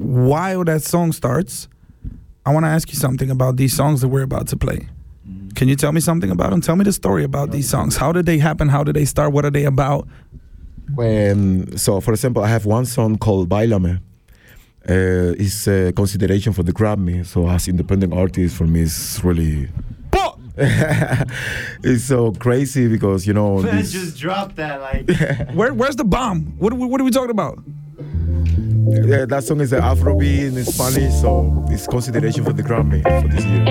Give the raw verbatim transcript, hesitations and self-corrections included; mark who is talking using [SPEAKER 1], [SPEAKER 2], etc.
[SPEAKER 1] while that song starts, I want to ask you something about these songs that we're about to play. Mm-hmm. Can you tell me something about them? Tell me the story about these songs. How did they happen? How did they start? What are they about?
[SPEAKER 2] When, so, for example, I have one song called Bailame. Uh, it's a consideration for the Grammy. So as independent artist, for me, it's really... It's so crazy because, you know...
[SPEAKER 3] Man,
[SPEAKER 2] this...
[SPEAKER 3] just drop that, like...
[SPEAKER 1] Where, where's the bomb? What, what are we talking about?
[SPEAKER 2] Yeah, that song is an Afrobeat in Spanish, so it's consideration for the Grammy for this year.